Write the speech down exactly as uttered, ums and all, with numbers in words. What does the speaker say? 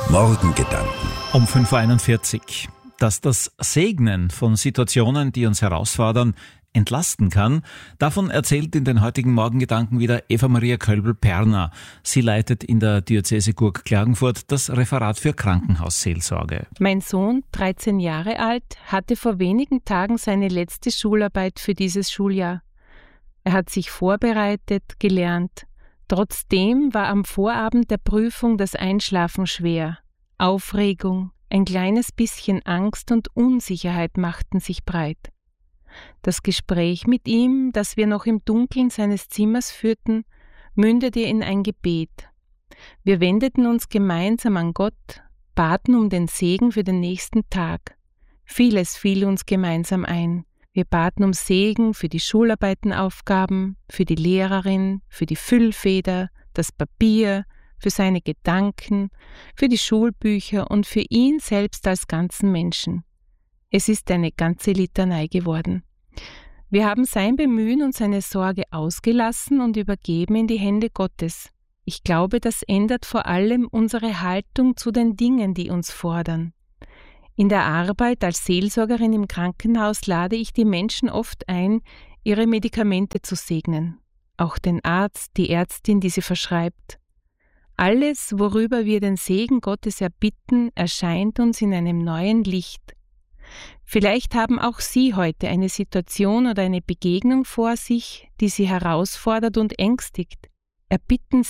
Morgengedanken. Um fünf Uhr einundvierzig. Dass das Segnen von Situationen, die uns herausfordern, entlasten kann, davon erzählt in den heutigen Morgengedanken wieder Eva-Maria Kölbl-Perner. Sie leitet in der Diözese Gurk-Klagenfurt das Referat für Krankenhausseelsorge. Mein Sohn, dreizehn Jahre alt, hatte vor wenigen Tagen seine letzte Schularbeit für dieses Schuljahr. Er hat sich vorbereitet, gelernt. Trotzdem war am Vorabend der Prüfung das Einschlafen schwer. Aufregung, ein kleines bisschen Angst und Unsicherheit machten sich breit. Das Gespräch mit ihm, das wir noch im Dunkeln seines Zimmers führten, mündete in ein Gebet. Wir wendeten uns gemeinsam an Gott, baten um den Segen für den nächsten Tag. Vieles fiel uns gemeinsam ein. Wir baten um Segen für die Schularbeitenaufgaben, für die Lehrerin, für die Füllfeder, das Papier, für seine Gedanken, für die Schulbücher und für ihn selbst als ganzen Menschen. Es ist eine ganze Litanei geworden. Wir haben sein Bemühen und seine Sorge ausgelassen und übergeben in die Hände Gottes. Ich glaube, das ändert vor allem unsere Haltung zu den Dingen, die uns fordern. In der Arbeit als Seelsorgerin im Krankenhaus lade ich die Menschen oft ein, ihre Medikamente zu segnen. Auch den Arzt, die Ärztin, die sie verschreibt. Alles, worüber wir den Segen Gottes erbitten, erscheint uns in einem neuen Licht. Vielleicht haben auch Sie heute eine Situation oder eine Begegnung vor sich, die Sie herausfordert und ängstigt. Erbitten